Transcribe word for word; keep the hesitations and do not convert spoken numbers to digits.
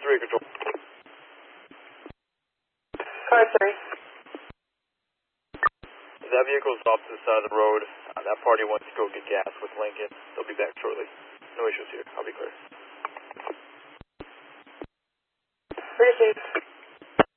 three, control. Car three. That vehicle's off to the side of the road. Uh, that party wants to go get gas with Lincoln. They'll be back shortly. No issues here. I'll be clear. Received.